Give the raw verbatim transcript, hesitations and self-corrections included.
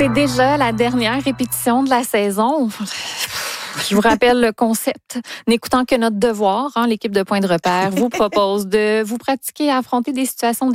C'est déjà la dernière répétition de la saison. Je vous rappelle le concept. N'écoutant que notre devoir, hein, l'équipe de Point de repère vous propose de vous pratiquer à affronter des situations